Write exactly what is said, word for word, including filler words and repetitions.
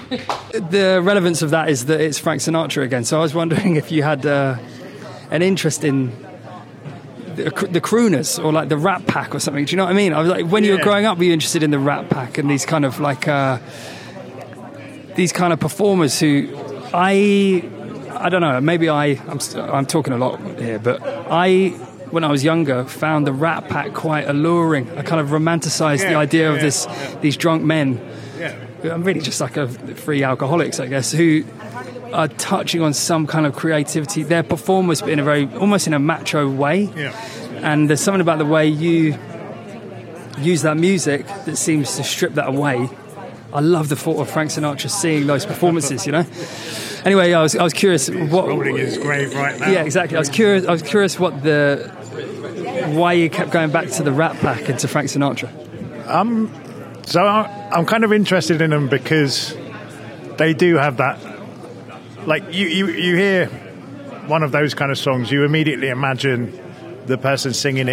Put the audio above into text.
The relevance of that is that it's Frank Sinatra again. So I was wondering if you had uh, an interest in the, the crooners or like the Rat Pack or something. Do you know what I mean? I was like, when you Yeah. were growing up, were you interested in the Rat Pack and these kind of like uh, these kind of performers who I I don't know. Maybe I I'm st- I'm talking a lot here, but I, when I was younger, found the Rat Pack quite alluring. I kind of romanticised the Yeah, idea of yeah, this yeah. these drunk men. Yeah. I'm really just like a free alcoholics, I guess, who are touching on some kind of creativity. They're performers, but in a very, almost in a macho way. Yeah. And there's something about the way you use that music that seems to strip that away. I love the thought of Frank Sinatra seeing those performances, you know. Anyway, I was I was curious what Rolling in his grave right now. Yeah, exactly. I was curious. I was curious what the why you kept going back to the Rat Pack and to Frank Sinatra. So I- I'm kind of interested in them because they do have that. Like you, you, you hear one of those kind of songs, you immediately imagine the person singing it